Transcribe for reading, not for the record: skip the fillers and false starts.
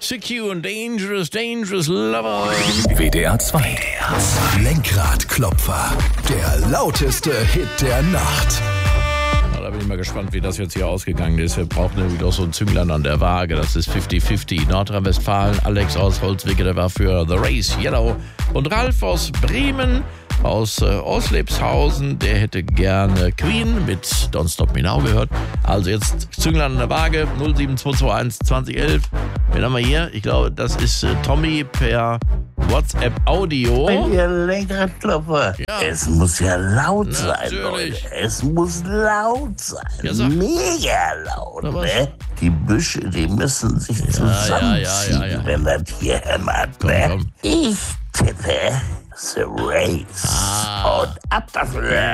CQ und Dangerous Lover. WDR 2. Lenkradklopfer. Der lauteste Hit der Nacht. Da bin ich mal gespannt, wie das jetzt hier ausgegangen ist. Wir brauchen nämlich doch so einen Zünglein an der Waage. Das ist 50-50. Nordrhein-Westfalen, Alex aus Holzwicke, der war für The Race Yellow. Und Ralf aus Bremen, aus Oslebshausen, der hätte gerne Queen mit Don't Stop Me Now gehört. Also jetzt Zünglein an der Waage, 07221 2011. Wen haben wir hier? Ich glaube, das ist Tommy per WhatsApp Audio. Ihr Lenkradklopfer. Ja. Es muss ja laut sein, Natürlich. Leute. Es muss laut sein. Ja, sag. Mega laut, Na, was? ne? Die Büsche, die müssen sich zusammenziehen, ja. wenn das hier hämmert, Komm, ne? komm. Ich tippe The Race. Und ab dafür.